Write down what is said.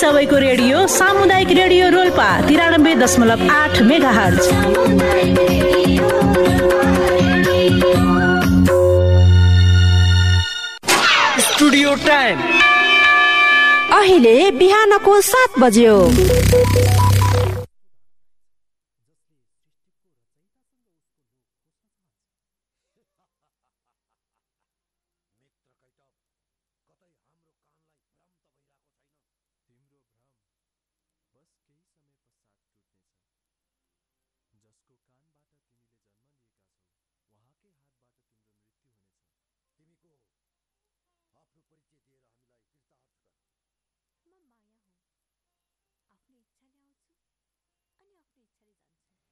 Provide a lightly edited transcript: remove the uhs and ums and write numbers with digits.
सबैको रेडियो सामुदायिक radio Rolpa 93.8 megahertz. Studio time अहिले बिहानको 7 बज्यो। म माया हुँ। आफ्नो इच्छाले आउँछु अनि आफ्नो इच्छाले जान्छु।